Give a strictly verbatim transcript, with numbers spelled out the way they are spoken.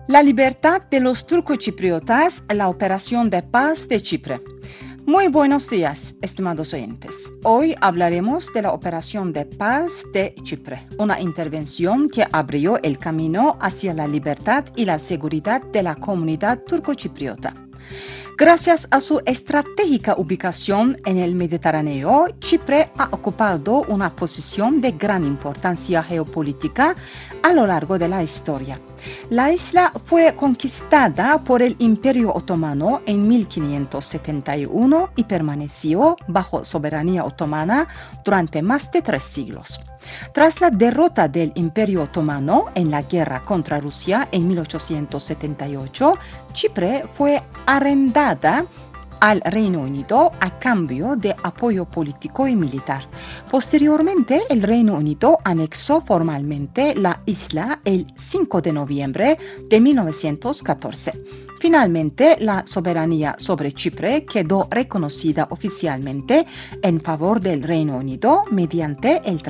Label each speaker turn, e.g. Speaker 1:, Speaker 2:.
Speaker 1: La libertad de los turcochipriotas, la operación de paz de Chipre. Muy buenos días, estimados oyentes. Hoy hablaremos de la operación de paz de Chipre, una intervención que abrió el camino hacia la libertad y la seguridad de la comunidad turcochipriota. Gracias a su estratégica ubicación en el Mediterráneo, Chipre ha ocupado una posición de gran importancia geopolítica a lo largo de la historia. La isla fue conquistada por el Imperio Otomano en mil quinientos setenta y uno y permaneció bajo soberanía otomana durante más de tres siglos. Tras la derrota del Imperio Otomano en la guerra contra Rusia en mil ochocientos setenta y ocho, Chipre fue arrendada al Reino Unido a cambio de apoyo político y militar. Posteriormente, el Reino Unido anexó formalmente la isla el cinco de noviembre de mil novecientos catorce. Finalmente, la soberanía sobre Chipre quedó reconocida oficialmente en favor del Reino Unido mediante el